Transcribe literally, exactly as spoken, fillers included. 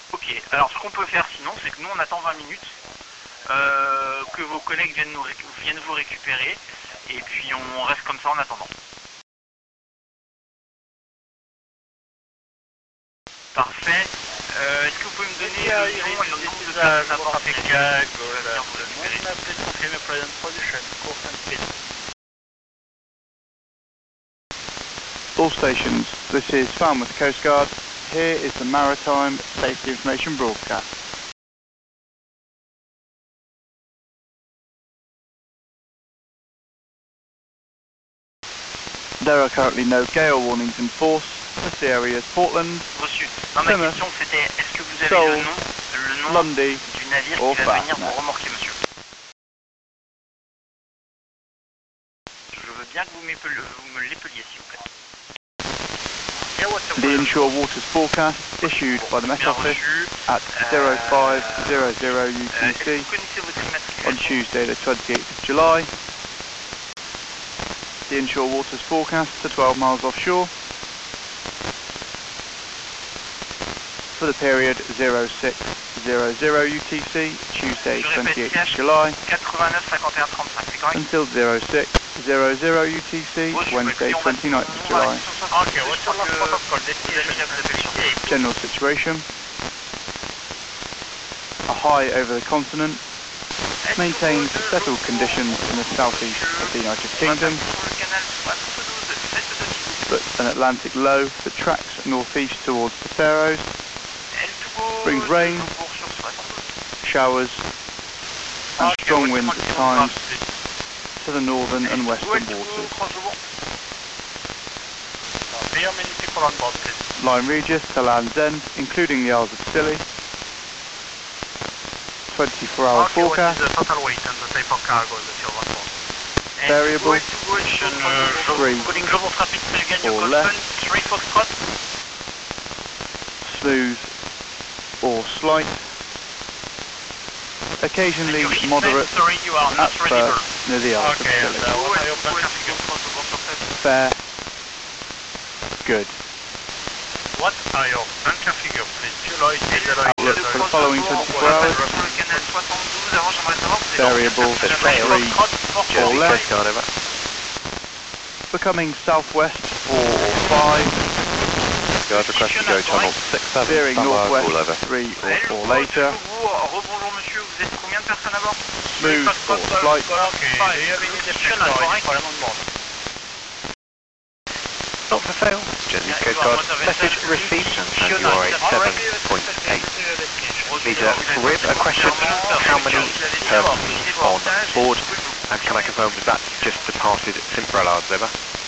Ok, alors ce qu'on peut faire sinon, c'est que nous on attend vingt minutes, euh, que vos collègues viennent, nous viennent vous récupérer, et puis on reste comme ça en attendant. Parfait. Euh, Est-ce que vous pouvez me donner le nom et le nombre de personnes à bord avec lesquelles vous allez vous récupérer? All stations, this is Falmouth Coast Guard. Here is the Maritime Safety Information broadcast. There are currently no gale warnings in force. This area is Portland, Reçu. Non, ma Plymouth, question c'était, est-ce que vous avez Seoul, le nom, le nom Lundy du navire or qui va venir Fastnet. vous remorquer, monsieur? Je veux bien que vous, vous me l'épeliez, s'il vous plaît. The inshore waters forecast issued by the Met Office at zero five zero zero U T C on Tuesday the twenty-eighth of July. The inshore waters forecast to twelve miles offshore for the period zero six zero zero U T C, Tuesday twenty-eighth of July, until zero six zero zero U T C, Wednesday twenty-ninth of July. General situation: a high over the continent maintains settled conditions in the southeast of the United Kingdom, but an Atlantic low that tracks northeast towards the Faroes brings rain, showers and strong winds at times to the northern and western waters. Line Regis to Land's End, including the Isles of Scilly. twenty-four hour forecast. Variable. three or less. Smooth or slight. Occasionally moderate at first near the Isles of Scilly. Fair. Good. What are your bunker figures, please? Outlook for the following twenty-four hours. Variable three or less. Becoming southwest four or five. Guard request to go tunnel six seven. Veering northwest three or four later. Smooth or slight. Not for fail. Jenny Coast Guard. Message received and you are at seven point eight. Meter rib. A question: how many persons on board? And can I confirm that that's just departed Simbrellards, over?